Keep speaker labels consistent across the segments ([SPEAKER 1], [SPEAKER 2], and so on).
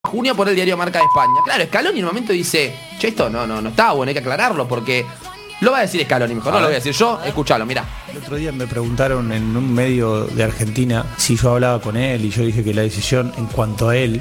[SPEAKER 1] junio por el diario Marca de España. Claro, Scaloni en un momento dice, che, esto no está bueno, hay que aclararlo porque... Lo va a decir Scaloni, mejor no lo voy a decir yo, escuchalo, mirá.
[SPEAKER 2] El otro día me preguntaron en un medio de Argentina si yo hablaba con él y yo dije que la decisión en cuanto a él,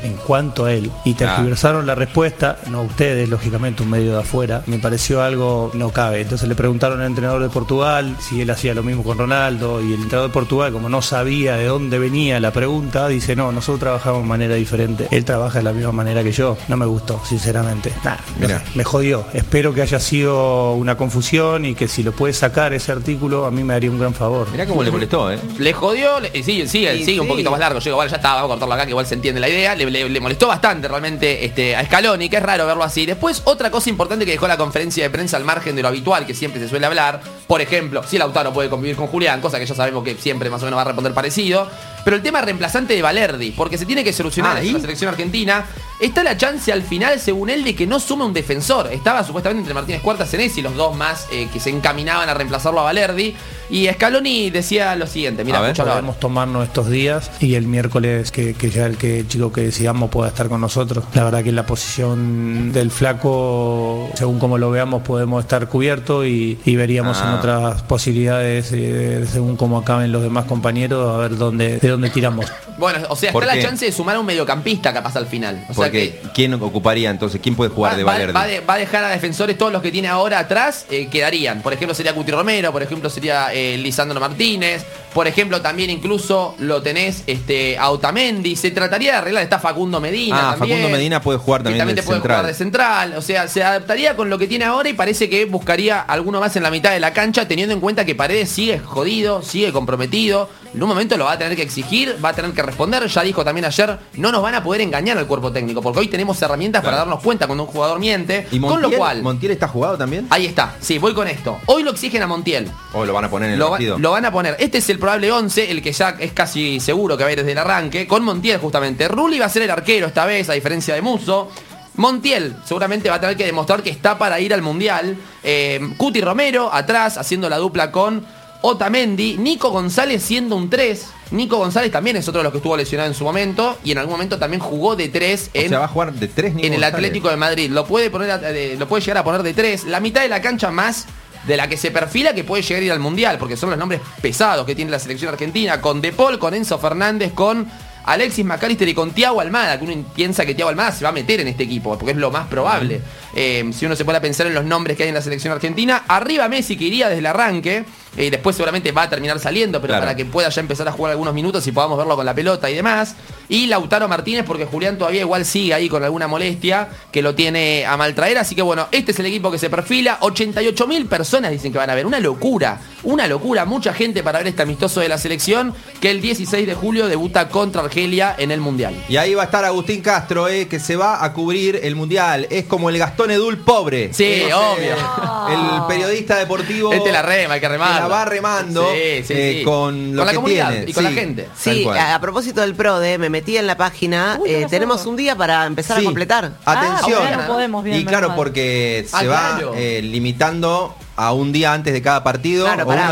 [SPEAKER 2] y tergiversaron la respuesta, no ustedes, lógicamente un medio de afuera, me pareció algo no cabe. Entonces le preguntaron al entrenador de Portugal si él hacía lo mismo con Ronaldo y el entrenador de Portugal, como no sabía de dónde venía la pregunta, dice no, nosotros trabajamos de manera diferente, él trabaja de la misma manera que yo. No me gustó, sinceramente. Me jodió. Espero que haya sido una confusión y que si lo puede sacar ese artículo a mí me haría un gran favor.
[SPEAKER 3] Mirá cómo le molestó,
[SPEAKER 1] Le jodió, sigue un poquito más largo, llega, igual ya está, vamos a cortarlo acá que igual se entiende la idea, le molestó bastante realmente a Scaloni, que es raro verlo así. Después, otra cosa importante que dejó la conferencia de prensa al margen de lo habitual que siempre se suele hablar, por ejemplo, si Lautaro puede convivir con Julián, cosa que ya sabemos que siempre más o menos va a responder parecido, pero el tema reemplazante de Valerdi, porque se tiene que solucionar en la selección argentina. Está la chance al final, según él, de que no sume un defensor. Estaba supuestamente entre Martínez Cuarta y Senesi, los dos más que se encaminaban a reemplazarlo a Valerdi. Y Scaloni decía lo siguiente, mira,
[SPEAKER 2] podemos tomarnos estos días y el miércoles que ya el chico que decidamos pueda estar con nosotros. La verdad que en la posición del flaco, según como lo veamos, podemos estar cubiertos y veríamos en otras posibilidades, según como acaben los demás compañeros, a ver de dónde tiramos.
[SPEAKER 1] Bueno, o sea, está la chance de sumar a un mediocampista capaz al final. O sea que,
[SPEAKER 3] ¿quién ocuparía entonces? ¿Quién puede jugar de Valerdi?
[SPEAKER 1] Va a dejar a defensores, todos los que tiene ahora atrás quedarían. Por ejemplo, sería Cuti Romero, por ejemplo, sería Lisandro Martínez, por ejemplo, también incluso lo tenés a Otamendi. Se trataría de arreglar, está Facundo Medina también.
[SPEAKER 3] Facundo Medina puede jugar también
[SPEAKER 1] te puede jugar de central. O sea, se adaptaría con lo que tiene ahora y parece que buscaría alguno más en la mitad de la cancha, teniendo en cuenta que Paredes sigue jodido, sigue comprometido. En un momento lo va a tener que exigir, va a tener que responder. Ya dijo también ayer, no nos van a poder engañar al cuerpo técnico, porque hoy tenemos herramientas para darnos cuenta cuando un jugador miente.
[SPEAKER 3] ¿Y
[SPEAKER 1] con lo cual,
[SPEAKER 3] Montiel está jugado también?
[SPEAKER 1] Ahí está, sí, voy con esto. Hoy lo exigen a Montiel.
[SPEAKER 3] Hoy lo van a poner en el partido.
[SPEAKER 1] Lo van a poner. Este es el probable 11, el que ya es casi seguro que va a ir desde el arranque, con Montiel justamente. Rulli va a ser el arquero esta vez, a diferencia de Musso. Montiel seguramente va a tener que demostrar que está para ir al Mundial. Cuti Romero atrás, haciendo la dupla con Otamendi. Nico González siendo un 3. Nico González también es otro de los que estuvo lesionado en su momento y en algún momento también jugó de 3
[SPEAKER 3] va a jugar de 3
[SPEAKER 1] en el Atlético de Madrid. Lo puede llegar a poner de 3. La mitad de la cancha más de la que se perfila que puede llegar a ir al Mundial, porque son los nombres pesados que tiene la selección argentina, con De Paul, con Enzo Fernández, con Alexis McAllister y con Thiago Almada, que uno piensa que Thiago Almada se va a meter en este equipo, porque es lo más probable. Si uno se pone a pensar en los nombres que hay en la selección argentina, arriba Messi, que iría desde el arranque, después seguramente va a terminar saliendo, pero para que pueda ya empezar a jugar algunos minutos y podamos verlo con la pelota y demás. Y Lautaro Martínez, porque Julián todavía igual sigue ahí con alguna molestia que lo tiene a maltraer. Así que bueno, este es el equipo que se perfila. 88.000 personas dicen que van a ver. Una locura, mucha gente para ver este amistoso de la selección, que el 16 de julio debuta contra Argelia en el Mundial.
[SPEAKER 3] Y ahí va a estar Agustín Castro, que se va a cubrir el Mundial. Es como el Gastón Edul pobre.
[SPEAKER 1] Sí, obvio.
[SPEAKER 3] El periodista deportivo.
[SPEAKER 1] La rema, hay que remar.
[SPEAKER 3] La va remando con lo
[SPEAKER 1] la
[SPEAKER 3] que
[SPEAKER 1] comunidad
[SPEAKER 3] tiene.
[SPEAKER 1] Y con la gente.
[SPEAKER 4] Sí, a propósito del PRODE, me metí en la página. Tenemos un día para empezar a completar.
[SPEAKER 3] Atención.
[SPEAKER 5] Podemos, bien,
[SPEAKER 3] y claro, porque se va limitando a un día antes de cada partido,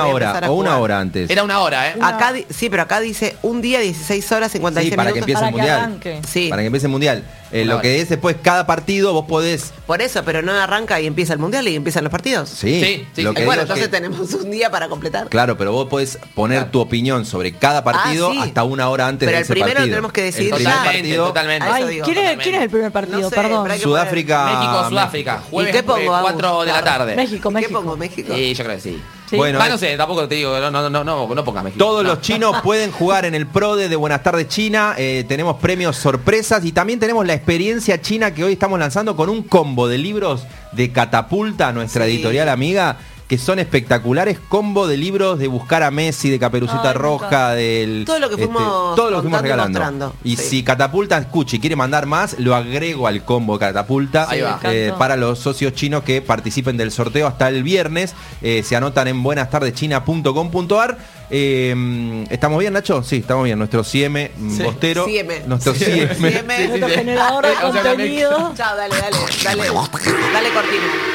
[SPEAKER 3] o una hora antes.
[SPEAKER 1] Era una hora,
[SPEAKER 4] Pero acá dice un día, 16 horas, 56
[SPEAKER 3] para
[SPEAKER 4] minutos.
[SPEAKER 3] Que empiece el Mundial. Para que empiece el Mundial. Lo que es después, cada partido vos podés...
[SPEAKER 4] Por eso, pero no arranca y empieza el Mundial y empiezan los partidos.
[SPEAKER 3] Sí.
[SPEAKER 4] Bueno, entonces tenemos un día para completar.
[SPEAKER 3] Claro, pero vos podés poner tu opinión sobre cada partido hasta una hora antes de ese partido.
[SPEAKER 4] Pero el primero tenemos que decidir
[SPEAKER 1] Totalmente.
[SPEAKER 5] Ay, ¿quién es el primer partido?
[SPEAKER 4] No sé,
[SPEAKER 5] perdón.
[SPEAKER 1] México-Sudáfrica. Jueves,
[SPEAKER 4] ¿Y qué pongo,
[SPEAKER 1] 4 de la tarde.
[SPEAKER 5] México.
[SPEAKER 4] ¿Qué pongo, México?
[SPEAKER 1] Yo creo que sí.
[SPEAKER 5] Sí.
[SPEAKER 3] Bueno,
[SPEAKER 1] no sé, tampoco te digo, no pongas México.
[SPEAKER 3] Todos los chinos pueden jugar en el PRODE de Buenas Tardes China. Tenemos premios sorpresas y también tenemos la experiencia china que hoy estamos lanzando con un combo de libros de Catapulta, nuestra editorial amiga, que son espectaculares. Combo de libros de Buscar a Messi, de Caperucita Roja, del
[SPEAKER 4] todo lo que fuimos
[SPEAKER 3] regalando. Y si Catapulta escucha y quiere mandar más, lo agrego al combo Catapulta.
[SPEAKER 1] Ahí va.
[SPEAKER 3] Para los socios chinos que participen del sorteo hasta el viernes. Se anotan en buenastardechina.com.ar. ¿Estamos bien, Nacho? Sí, estamos bien. Nuestro CM Bostero. Nuestro CM.
[SPEAKER 5] Nuestro generador de contenido.
[SPEAKER 4] Chao, dale cortina.